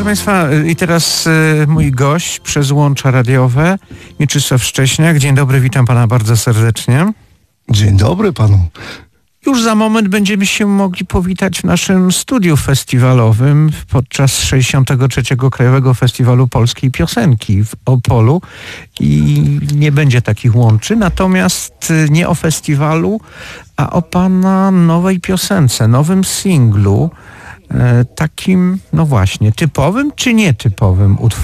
Państwa, i teraz mój gość przez łącza radiowe, Mieczysław Szcześniak. Dzień dobry, witam Pana bardzo serdecznie. Dzień dobry panu. Już za moment będziemy się mogli powitać w naszym studiu festiwalowym podczas 63. Krajowego Festiwalu Polskiej Piosenki w Opolu i nie będzie takich łączy, natomiast nie o festiwalu, a o Pana nowej piosence, nowym singlu, takim, no właśnie, typowym czy nietypowym utworem?